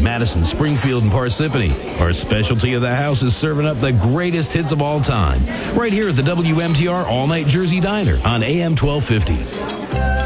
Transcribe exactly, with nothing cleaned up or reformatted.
Madison, Springfield, and Parsippany. Our specialty of the house is serving up the greatest hits of all time. Right here at the W M T R All Night Jersey Diner on A M twelve fifty.